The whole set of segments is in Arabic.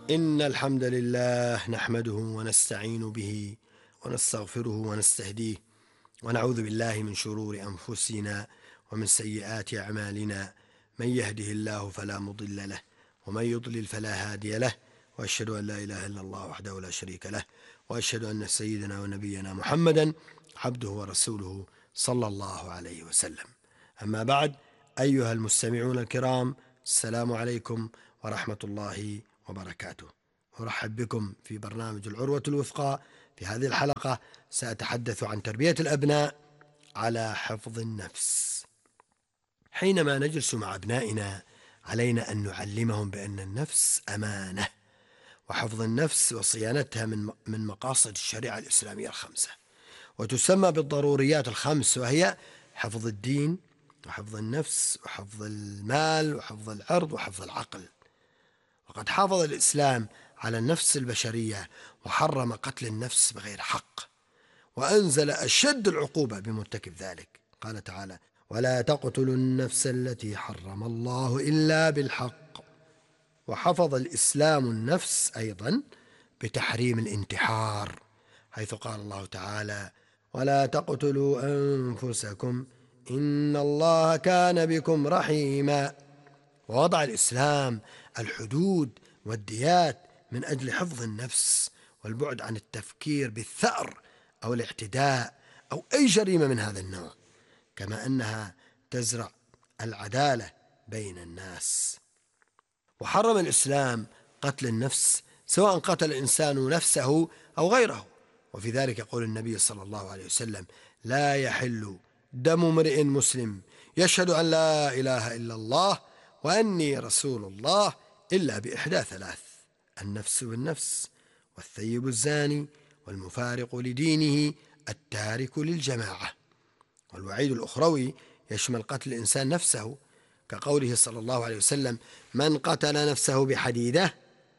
إن الحمد لله نحمده ونستعين به ونستغفره ونستهديه ونعوذ بالله من شرور أنفسنا ومن سيئات أعمالنا. من يهده الله فلا مضل له ومن يضلل فلا هادي له، وأشهد أن لا إله إلا الله وحده لا شريك له، وأشهد أن سيدنا ونبينا محمدا عبده ورسوله صلى الله عليه وسلم. أما بعد، أيها المستمعون الكرام، السلام عليكم ورحمة الله وبركاته. أرحب بكم في برنامج العروة الوثقى. في هذه الحلقة سأتحدث عن تربية الأبناء على حفظ النفس. حينما نجلس مع أبنائنا علينا أن نعلمهم بأن النفس أمانة، وحفظ النفس وصيانتها من مقاصد الشريعة الإسلامية الخمسة، وتسمى بالضروريات الخمس، وهي حفظ الدين وحفظ النفس وحفظ المال وحفظ العرض وحفظ العقل. وقد حافظ الإسلام على النفس البشرية وحرم قتل النفس بغير حق، وأنزل أشد العقوبة بمرتكب ذلك. قال تعالى: ولا تقتلوا النفس التي حرم الله إلا بالحق. وحفظ الإسلام النفس أيضا بتحريم الانتحار، حيث قال الله تعالى: ولا تقتلوا أنفسكم إن الله كان بكم رحيما. ووضع الإسلام الحدود والديات من أجل حفظ النفس والبعد عن التفكير بالثأر أو الاعتداء أو أي جريمة من هذا النوع، كما أنها تزرع العدالة بين الناس. وحرم الإسلام قتل النفس، سواء قتل الإنسان نفسه أو غيره. وفي ذلك يقول النبي صلى الله عليه وسلم: لا يحل دم امرئ مسلم يشهد أن لا إله إلا الله وأني رسول الله إلا بإحدى ثلاث: النفس بالنفس، والثيب الزاني، والمفارق لدينه التارك للجماعة. والوعيد الأخروي يشمل قتل الإنسان نفسه، كقوله صلى الله عليه وسلم: من قتل نفسه بحديدة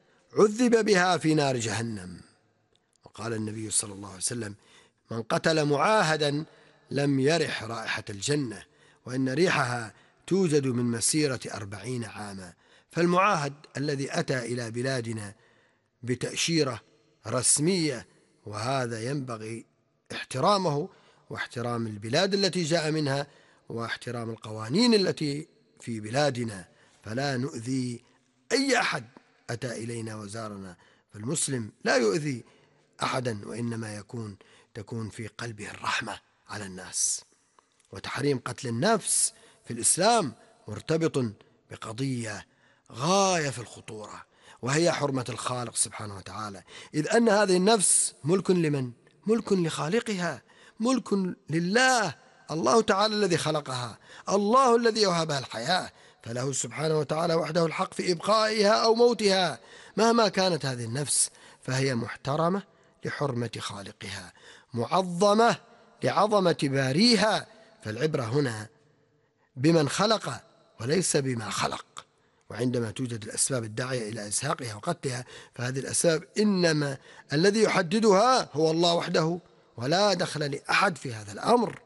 عذب بها في نار جهنم. وقال النبي صلى الله عليه وسلم: من قتل معاهدا لم يرح رائحة الجنة، وإن ريحها توجد من مسيرة 40 عاما. فالمعاهد الذي أتى إلى بلادنا بتأشيرة رسمية، وهذا ينبغي احترامه واحترام البلاد التي جاء منها واحترام القوانين التي في بلادنا، فلا نؤذي أي أحد أتى إلينا وزارنا. فالمسلم لا يؤذي أحدا، وإنما تكون في قلبه الرحمة على الناس. وتحريم قتل النفس في الإسلام مرتبط بقضية غاية في الخطورة، وهي حرمة الخالق سبحانه وتعالى، إذ أن هذه النفس ملك لمن؟ ملك لخالقها، ملك لله، الله تعالى الذي خلقها، الله الذي وهبها الحياة، فله سبحانه وتعالى وحده الحق في إبقائها أو موتها. مهما كانت هذه النفس فهي محترمة لحرمة خالقها، معظمة لعظمة باريها. فالعبرة هنا بمن خلق وليس بما خلق. وعندما توجد الأسباب الداعية إلى إزهاقها وقتلها، فهذه الأسباب إنما الذي يحددها هو الله وحده، ولا دخل لأحد في هذا الأمر.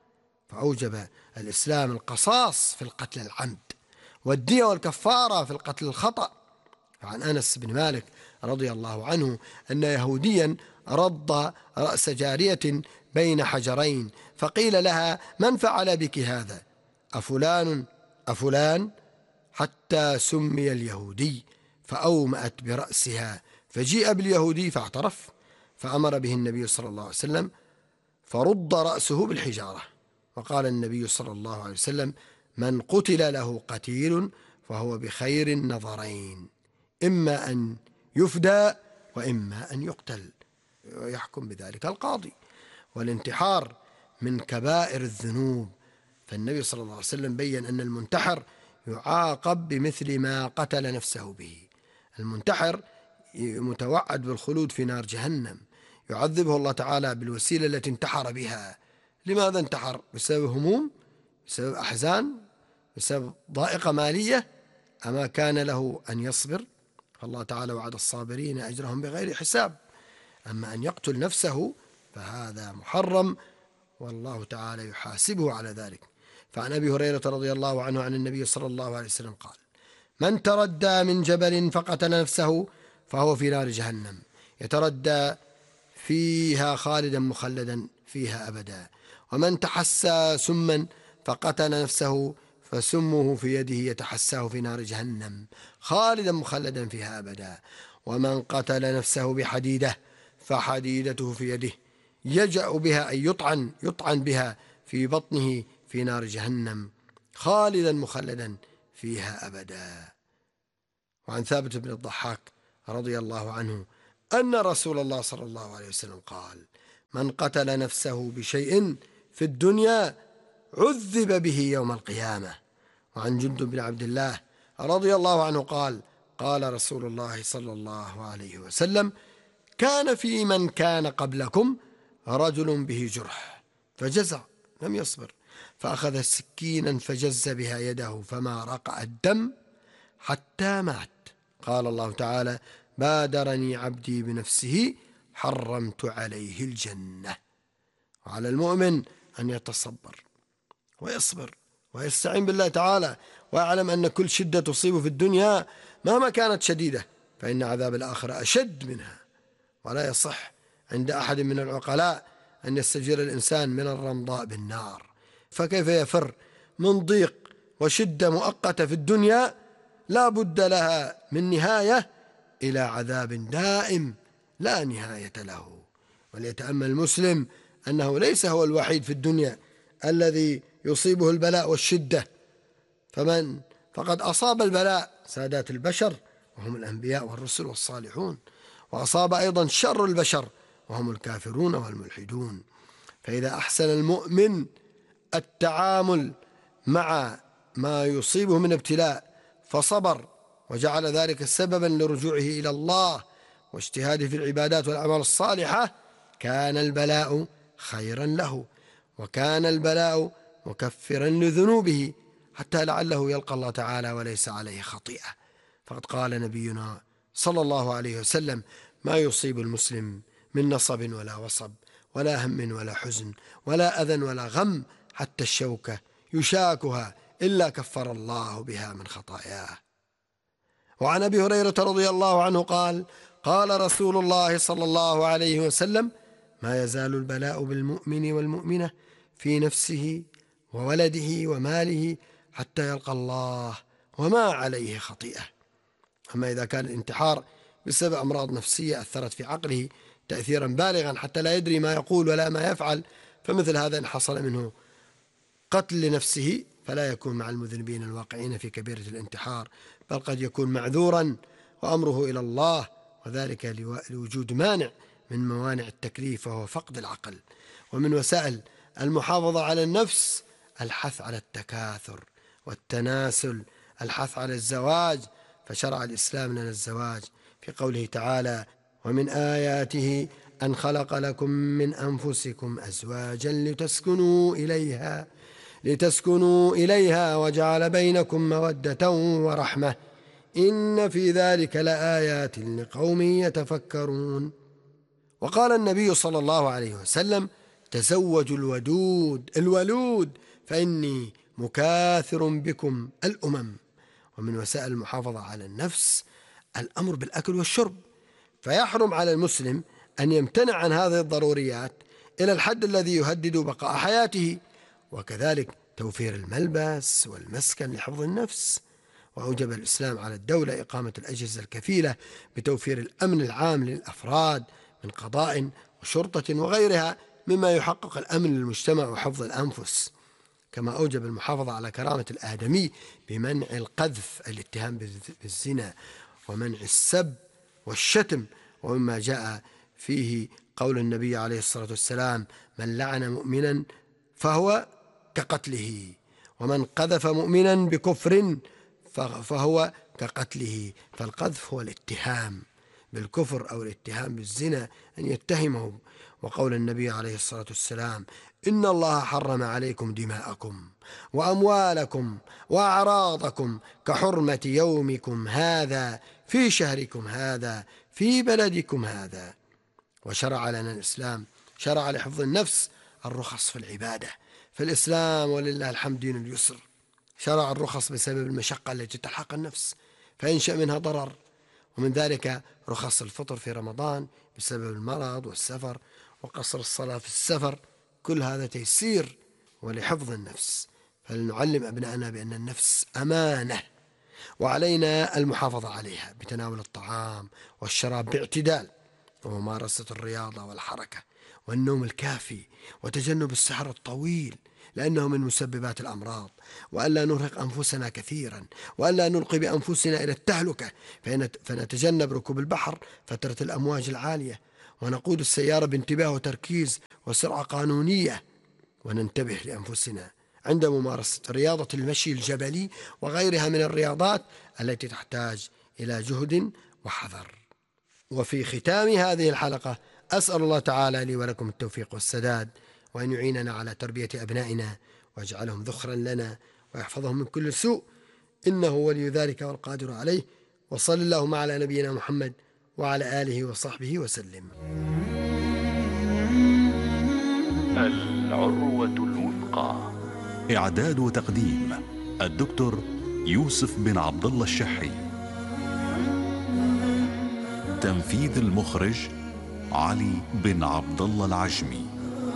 فأوجب الإسلام القصاص في القتل العمد، والدية والكفارة في القتل الخطأ. فعن أنس بن مالك رضي الله عنه أن يهوديا رض رأس جارية بين حجرين، فقيل لها: من فعل بك هذا؟ أفلان؟ حتى سمي اليهودي، فأومأت برأسها، فجيء باليهودي فاعترف، فأمر به النبي صلى الله عليه وسلم فرد رأسه بالحجارة. وقال النبي صلى الله عليه وسلم: من قتل له قتيل فهو بخير النظرين، إما أن يفدى وإما أن يقتل، ويحكم بذلك القاضي. والانتحار من كبائر الذنوب، فالنبي صلى الله عليه وسلم بيّن أن المنتحر يعاقب بمثل ما قتل نفسه به. المنتحر متوعد بالخلود في نار جهنم، يعذبه الله تعالى بالوسيلة التي انتحر بها. لماذا انتحر؟ بسبب هموم، بسبب أحزان، بسبب ضائقة مالية؟ أما كان له أن يصبر، فالله تعالى وعد الصابرين أجرهم بغير حساب. أما أن يقتل نفسه فهذا محرم، والله تعالى يحاسبه على ذلك. فعن أبي هريرة رضي الله عنه عن النبي صلى الله عليه وسلم قال: من تردى من جبل فقتل نفسه فهو في نار جهنم يتردى فيها خالدا مخلدا فيها أبدا. ومن تحسى سما فقتل نفسه فسمه في يده يتحساه في نار جهنم خالدا مخلدا فيها أبدا. ومن قتل نفسه بحديدة فحديدته في يده يجأ بها أي يطعن بها في بطنه في نار جهنم خالدا مخلدا فيها أبدا. وعن ثابت بن الضحاك رضي الله عنه أن رسول الله صلى الله عليه وسلم قال: من قتل نفسه بشيء في الدنيا عذب به يوم القيامة. وعن جندب بن عبد الله رضي الله عنه قال: قال رسول الله صلى الله عليه وسلم: كان في من كان قبلكم رجل به جرح فجزع لم يصبر فأخذ سكينا فجز بها يده فما رقع الدم حتى مات. قال الله تعالى: بادرني عبدي بنفسه حرمت عليه الجنة. وعلى المؤمن أن يتصبر ويصبر ويستعين بالله تعالى ويعلم أن كل شدة تصيب في الدنيا مهما كانت شديدة فإن عذاب الآخرة أشد منها. ولا يصح عند أحد من العقلاء أن يستجير الإنسان من الرمضاء بالنار، فكيف يفر من ضيق وشدة مؤقتة في الدنيا لا بد لها من نهاية إلى عذاب دائم لا نهاية له. وليتأمل المسلم أنه ليس هو الوحيد في الدنيا الذي يصيبه البلاء والشدة، فقد أصاب البلاء سادات البشر وهم الأنبياء والرسل والصالحون، وأصاب أيضا شر البشر وهم الكافرون والملحدون. فإذا أحسن المؤمن التعامل مع ما يصيبه من ابتلاء فصبر وجعل ذلك سببا لرجوعه إلى الله واجتهاده في العبادات والأعمال الصالحة، كان البلاء خيرا له وكان البلاء مكفرا لذنوبه حتى لعله يلقى الله تعالى وليس عليه خطيئة. فقد قال نبينا صلى الله عليه وسلم: ما يصيب المسلم من نصب ولا وصب ولا هم ولا حزن ولا أذى ولا غم حتى الشوكة يشاكها إلا كفر الله بها من خطاياه. وعن أبي هريرة رضي الله عنه قال: قال رسول الله صلى الله عليه وسلم: ما يزال البلاء بالمؤمن والمؤمنة في نفسه وولده وماله حتى يلقى الله وما عليه خطيئة. أما إذا كان الانتحار بسبب أمراض نفسية أثرت في عقله تأثيرا بالغا حتى لا يدري ما يقول ولا ما يفعل، فمثل هذا إن حصل منه قتل لنفسه فلا يكون مع المذنبين الواقعين في كبيرة الانتحار، بل قد يكون معذورا وأمره إلى الله، وذلك لوجود مانع من موانع التكليف وهو فقد العقل. ومن وسائل المحافظة على النفس الحث على التكاثر والتناسل، الحث على الزواج، فشرع الإسلام لنا الزواج في قوله تعالى: ومن آياته أن خلق لكم من أنفسكم أزواجا لتسكنوا إليها وجعل بينكم مودة ورحمة إن في ذلك لآيات لقوم يتفكرون. وقال النبي صلى الله عليه وسلم: تزوجوا الولود فإني مكاثر بكم الأمم. ومن وسائل المحافظة على النفس الأمر بالأكل والشرب، فيحرم على المسلم أن يمتنع عن هذه الضروريات إلى الحد الذي يهدد بقاء حياته، وكذلك توفير الملبس والمسكن لحفظ النفس. وأوجب الإسلام على الدولة إقامة الأجهزة الكفيلة بتوفير الأمن العام للأفراد من قضاء وشرطة وغيرها مما يحقق الأمن للمجتمع وحفظ الأنفس. كما أوجب المحافظة على كرامة الآدمي بمنع القذف الاتهام بالزنا ومنع السب والشتم، ومما جاء فيه قول النبي عليه الصلاة والسلام: من لعن مؤمنا فهو كقتله، ومن قذف مؤمنا بكفر فهو كقتله. فالقذف هو الاتهام بالكفر أو الاتهام بالزنا أن يتهمه. وقول النبي عليه الصلاة والسلام: إن الله حرم عليكم دماءكم وأموالكم وأعراضكم كحرمة يومكم هذا في شهركم هذا في بلدكم هذا. وشرع لنا الإسلام شرع لحفظ النفس الرخص في العبادة، فالإسلام ولله الحمد دين اليسر. شرع الرخص بسبب المشقة التي تلحق النفس فينشأ منها ضرر، ومن ذلك رخص الفطر في رمضان بسبب المرض والسفر، وقصر الصلاة في السفر، كل هذا تيسير ولحفظ النفس. فلنعلم أبنائنا بأن النفس أمانة، وعلينا المحافظة عليها بتناول الطعام والشراب باعتدال، وممارسة الرياضة والحركة والنوم الكافي، وتجنب السهر الطويل لأنه من مسببات الأمراض، وألا نرهق أنفسنا كثيرا، وألا نلقي بأنفسنا إلى التهلكة، فنتجنب ركوب البحر فترة الأمواج العالية، ونقود السيارة بانتباه وتركيز وسرعة قانونية، وننتبه لأنفسنا عند ممارسة رياضة المشي الجبلي وغيرها من الرياضات التي تحتاج إلى جهد وحذر. وفي ختام هذه الحلقة أسأل الله تعالى لي ولكم التوفيق والسداد، وأن يعيننا على تربية أبنائنا ويجعلهم ذخرا لنا ويحفظهم من كل سوء، إنه ولي ذلك والقادر عليه. وصل اللهم على نبينا محمد وعلى آله وصحبه وسلم. العروة الوثقى. إعداد وتقديم الدكتور يوسف بن عبد الله الشحي. تنفيذ المخرج علي بن عبد الله العجمي.